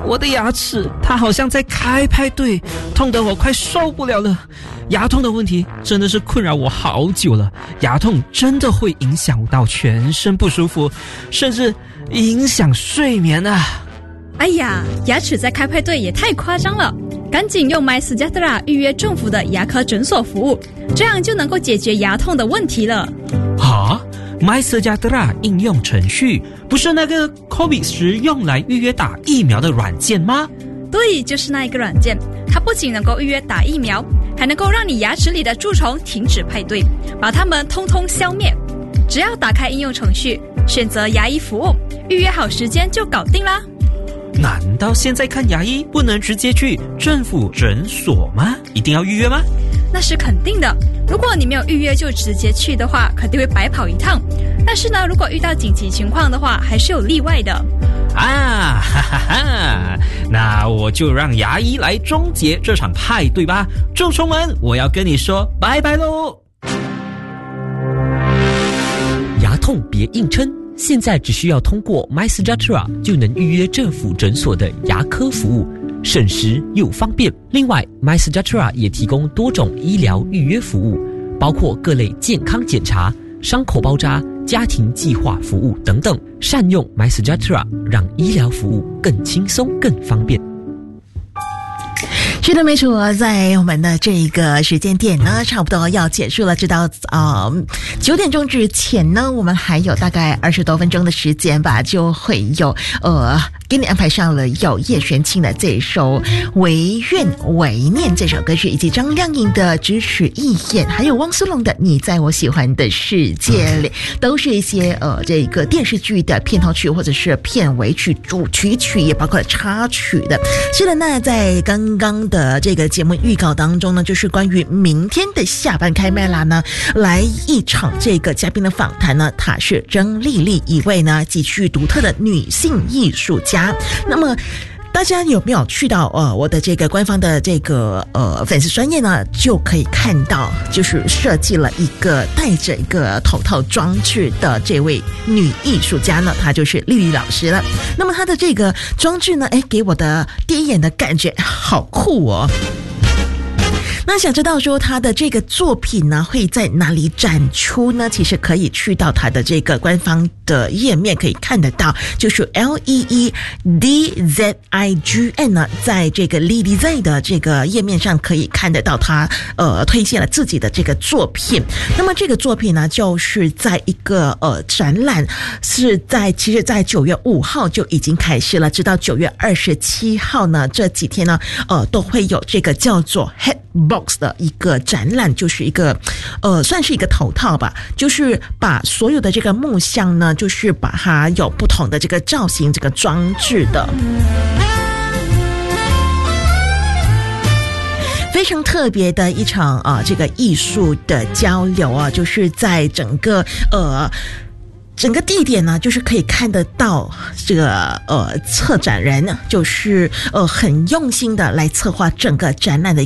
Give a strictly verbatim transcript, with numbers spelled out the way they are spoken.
我的牙齿它好像在开派对，痛得我快受不了了。牙痛的问题真的是困扰我好久了，牙痛真的会影响到全身不舒服，甚至影响睡眠啊。 哎呀，牙齿在开派对也太夸张了，赶紧用 MySejahtera 预约政府的牙科诊所服务，这样就能够解决牙痛的问题了。 啊，MySejahtera 应用程序不是那个 COVID 时用来预约打疫苗的软件吗？ 对，就是那一个软件，它不仅能够预约打疫苗，还能够让你牙齿里的蛀虫停止派对，把它们通通消灭。只要打开应用程序，选择牙医服务，预约好时间就搞定啦。 难道现在看牙医不能直接去政府诊所吗？一定要预约吗？ 那是肯定的，如果你没有预约就直接去的话，肯定会白跑一趟。但是呢，如果遇到紧急情况的话，还是有例外的。 啊，哈哈哈！那我就让牙医来终结这场派对吧。蛀虫们，我要跟你说拜拜喽！ 牙痛别硬撑，现在只需要通过 MySejahtera 就能预约政府诊所的牙科服务，省时又方便。另外 MySejahtera 也提供多种医疗预约服务，包括各类健康检查、伤口包扎、家庭计划服务等等。善用 MySejahtera， 让医疗服务更轻松更方便。 是的，没错，在我们的这个时间点呢，差不多要结束了。直到呃九点钟之前呢，我们还有大概二十多分钟的时间吧，就会有呃给你安排上了有叶璇庆的这首《唯愿唯念》这首歌曲，以及张靓颖的《咫尺一眼》，还有汪苏泷的《你在我喜欢的世界里》，都是一些呃这个电视剧的片头曲或者是片尾曲、主题曲，也包括插曲的。是的，那在刚刚的这个节目预告当中呢，就是关于明天的下班开麦啦呢，来一场这个嘉宾的访谈呢，她是曾丽丽，一位呢极具独特的女性艺术家。那么大家有没有去到呃我的这个官方的这个呃粉丝专页呢，就可以看到就是设计了一个戴着一个头套装置的这位女艺术家呢，她就是丽丽老师了。那么她的这个装置呢，诶给我的第一眼的感觉好酷哦。那想知道说他的这个作品呢会在哪里展出呢？其实可以去到他的这个官方的页面可以看得到，就是 L E E D Z I G N 呢，在这个 Lily Z 的这个页面上可以看得到他呃推荐了自己的这个作品。那么这个作品呢，就是在一个呃展览，是在其实在九月五号就已经开始了，直到九月二十七号呢，这几天呢呃都会有这个叫做 Headbox 的一个展览，就是一个呃算是一个头套吧，就是把所有的这个木像呢，就是把它有不同的这个造型这个装置的，非常特别的一场啊、呃、这个艺术的交流啊，就是在整个呃整个地点呢，就是可以看得到这个呃策展人就是呃很用心的来策划整个展览的